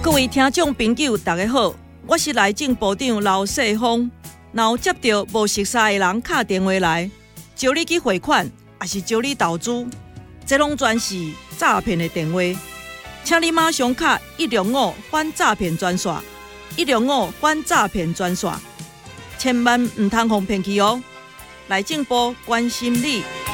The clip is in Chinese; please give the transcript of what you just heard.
各位听众朋友，大家好，我是内政部长刘世芳。若有接到无熟悉的人打电话来，招你去汇款，还是招你投资，这拢全是诈骗的电话。请你马上卡105反诈骗专线，105反诈骗专线，千万唔通互骗去哦。内政部关心你。